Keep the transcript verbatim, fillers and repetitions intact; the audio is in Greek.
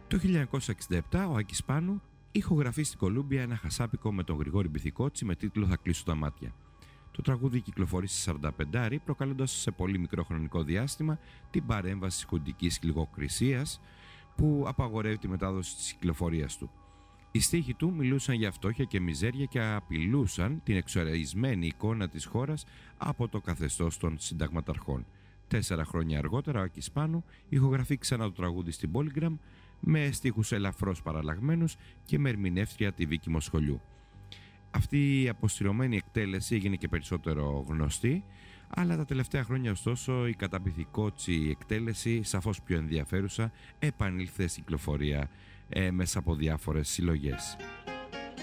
Το χίλια εννιακόσια εξήντα επτά ο Άκης Πάνου ηχογραφεί στην Κολούμπια ένα χασάπικο με τον Γρηγόρη Μπιθικότσι με τίτλο «Θα κλείσω τα μάτια». Το τραγούδι κυκλοφορεί σε σαρανταπεντάρι, προκαλώντας σε πολύ μικρό χρονικό διάστημα την παρέμβαση της χουντικής λογοκρισίας που απαγορεύει τη μετάδοση της κυκλοφορίας του. Οι στίχοι του μιλούσαν για φτώχεια και μιζέρια και απειλούσαν την εξοραισμένη εικόνα της χώρας από το καθεστώς των συνταγματαρχών. Τέσσερα χρόνια αργότερα ο Άκης Πάνου ηχογραφεί ξανά το τραγούδι στην Polygram με στίχους ελαφρώς παραλλαγμένους και με ερμηνεύτρια τη Βίκη Μοσχολιού. Αυτή η αποστηρωμένη εκτέλεση έγινε και περισσότερο γνωστή, αλλά τα τελευταία χρόνια ωστόσο η κατά Μπιθικότσι εκτέλεση, σαφώς πιο ενδιαφέρουσα, επανήλθε στην κυκλοφορία ε, μέσα από διάφορες συλλογές.